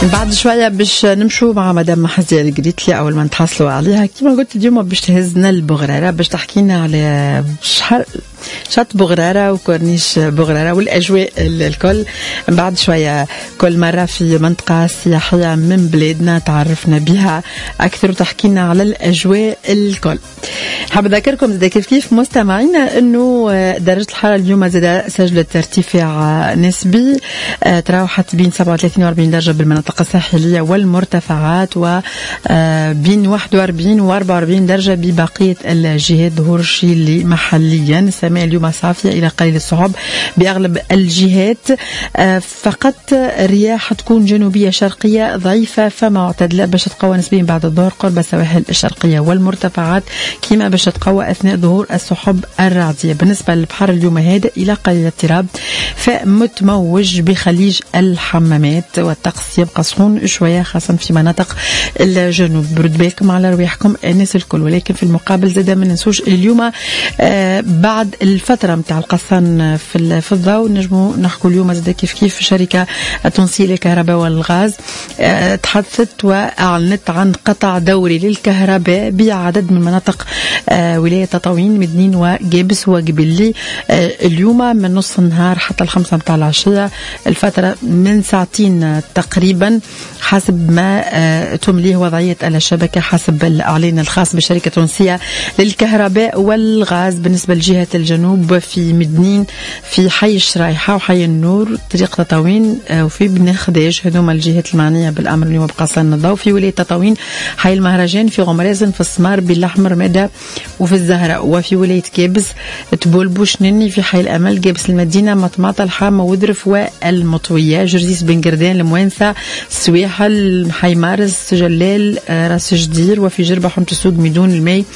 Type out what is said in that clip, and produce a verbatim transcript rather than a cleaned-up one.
بعد شوية باش نمشوا مع مدام محزية القريتلي أول ما نتحصلوا عليها كما قلت اليوم باش تهزنا البغرارة باش تحكينا على شحال شط بغرارة وكورنيش بغرارة والأجواء الكل. بعد شوية كل مرة في منطقة سياحية من بلادنا تعرفنا بها أكثر وتحكينا على الأجواء الكل. حاب أذكركم زي كيف كيف مستمعينا أنه درجة الحرارة اليوم زاد سجلت ارتفاع نسبي تراوحت بين سبعة وثلاثين وأربعين درجة بالمناطق الساحلية والمرتفعات وبين واحد وأربعين وأربعة وأربعين درجة ببقية الجهات. ظهور الشيء اللي محليا السماء اليوم صافية إلى قليل الصعب بأغلب الجهات، فقط رياح تكون جنوبية شرقية ضعيفة فما معتدلة باش تتقوى نسبيا بعد الظهر قرب السواحل الشرقية والمرتفعات كما باش تتقوى أثناء ظهور السحب الرعدية. بالنسبة للبحر اليوم هادئ إلى قليل الاضطراب فمتموج بخليج الحمامات والطقس يبقى سخون شوية خاصة في مناطق الجنوب. برد بالكم على رواحكم الناس الكل، ولكن في المقابل زاد ما ننسوش اليوم آه بعد الفترة متاع القصان في في الضوء نجمو نحكوا اليوم زاد كيف كيف الشركة التونسية للكهرباء والغاز آه تحدثت وأعلنت عن قطع دوري للكهرباء بعدد من مناطق آه ولاية تطاوين مدنين وجابس وقبلي آه اليوم من نص النهار حتى الخمسة متاع العشية، الفترة من ساعتين تقريبا حسب ما آه تمليه وضعية الشبكة حسب الإعلان الخاص بالشركة التونسية للكهرباء والغاز. بالنسبة لجهة الجنوب في مدنين في حي الشرايحة وحي النور طريق تطاوين آه وفي بن خداج هذوما الجهات المعنية بالأمر اليوم بقصان الضوء. في ولاية تطاوين حي المهرجان في غمرازن في السمار بالأحمر مدى وفي الزهراء. وفي ولاية كابس تبولبوش نني في حي الأمل جابس المدينة مطماطة الحامة ودرف والمطوية جرزيس بن قردان الموانسة سويحة حي مارس جلال راس جدير. وفي جربة حمت السود ميدون الماء